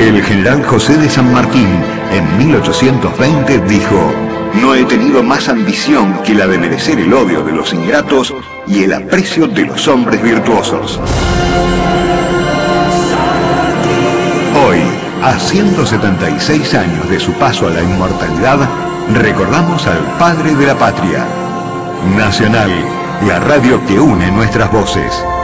El general José de San Martín, en 1820, dijo: no he tenido más ambición que la de merecer el odio de los ingratos y el aprecio de los hombres virtuosos. Hoy, a 176 años de su paso a la inmortalidad, recordamos al padre de la patria. Nacional, la radio que une nuestras voces.